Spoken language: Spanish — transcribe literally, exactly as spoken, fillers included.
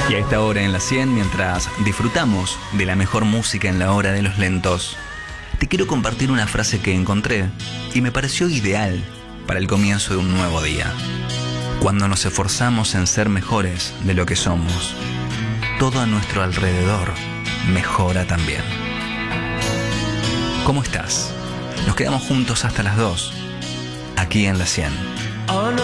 Y a esta hora en la cien, mientras disfrutamos de la mejor música en la hora de los lentos, te quiero compartir una frase que encontré y me pareció ideal para el comienzo de un nuevo día. Cuando nos esforzamos en ser mejores de lo que somos, todo a nuestro alrededor mejora también. ¿Cómo estás? Nos quedamos juntos hasta las dos, aquí en la cien.